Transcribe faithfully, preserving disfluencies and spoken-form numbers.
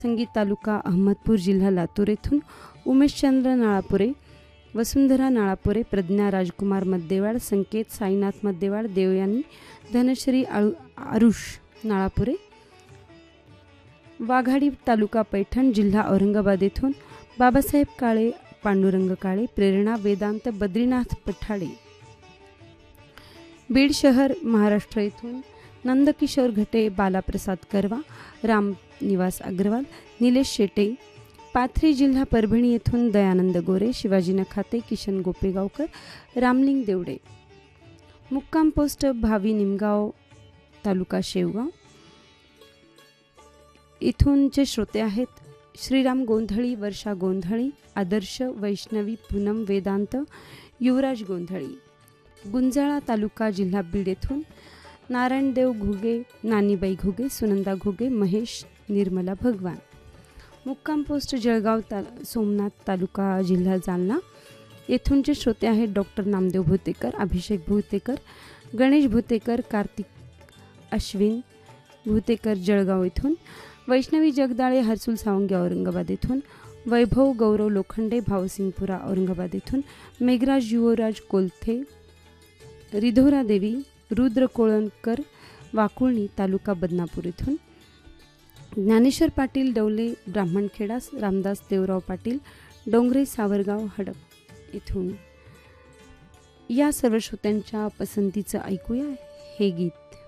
संगीत तालुका अहमदपूर जिल्हा लातूर येथून उमेशचंद्र नाळापुरे, वसुंधरा नाळापुरे, प्रज्ञा राजकुमार मद्देवाड, संकेत साईनाथ मद्देवाड, देवयानी, धनश्री आरुष नाळापुरे, वाघाडी तालुका पैठण जिल्हा औरंगाबाद येथून बाबासाहेब काळे, पांडुरंग काळे, प्रेरणा वेदांत बद्रीनाथ पठाडे, बीड शहर महाराष्ट्र येथून नंदकिशोर घटे, बालाप्रसाद करवा, राम निवास अग्रवाल, निलेश शेटे, पाथरी जिल्हा परभणी येथून दयानंद गोरे, शिवाजी नखाते, किशन गोपेगावकर, रामलिंग देवडे, मुक्काम पोस्ट भावी निमगाव तालुका शेवगाव इथूनचे श्रोते आहेत श्रीराम गोंधळी, वर्षा गोंधळी, आदर्श, वैष्णवी, पूनम वेदांत, युवराज गोंधळी, गुंजाळा तालुका जिल्हा बीड येथून नारायणदेव घुगे, नानीबाई घुगे, सुनंदा घुगे, महेश, निर्मला भगवान, मुक्काम पोस्ट जळगाव ता सोमनाथ तालुका जिल्हा जालना येथूनचे श्रोते आहेत डॉक्टर नामदेव भुतेकर, अभिषेक भुतेकर, गणेश भुतेकर, कार्तिक अश्विन भुतेकर जळगाव येथून, वैष्णवी जगदाळे, हर्सुल सावंगी औरंगाबाद येथून, वैभव गौरव लोखंडे, भावसिंगपुरा औरंगाबाद येथून, मेघराज युवराज कोलथे, रिधोरा देवी, रुद्र कोळणकर, वाकुळणी तालुका बदनापूर येथून, ज्ञानेश्वर पाटील डवले, ब्राह्मणखेडा, रामदास देवराव पाटील, डोंगरे, सावरगाव, हडप येथून. या सर्व श्रोत्यांच्या पसंतीचं ऐकूया हे गीत.